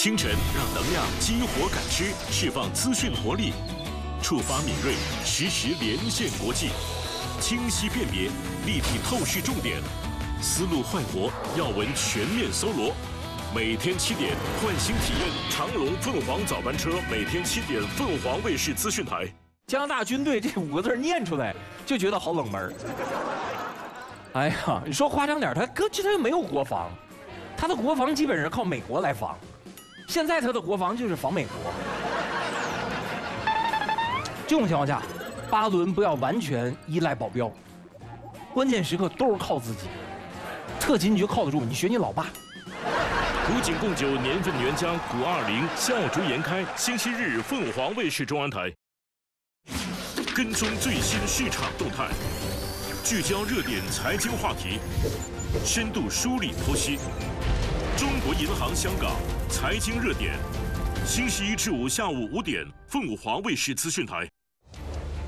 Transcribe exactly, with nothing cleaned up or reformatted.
清晨让能量激活感知，释放资讯活力，触发敏锐，实时连线国际，清晰辨别，立体透视重点，思路焕活，要闻全面搜罗。每天七点，换新体验长龙凤凰早班车，每天七点，凤凰卫视资讯台。 加拿大军队这五个字念出来就觉得好冷门。哎呀，你说夸张点，他哥这他又没有国防，他的国防基本上靠美国来防。现在他的国防就是防美国。这种情况下，巴伦不要完全依赖保镖，关键时刻都是靠自己。特勤你就靠得住，你学你老爸。 古井贡酒年份原浆古二零笑逐颜开，星期日凤凰卫视中央台。跟踪最新市场动态，聚焦热点财经话题，深度梳理剖析。中国银行香港财经热点，星期一至五下午五点，凤凰卫视资讯台。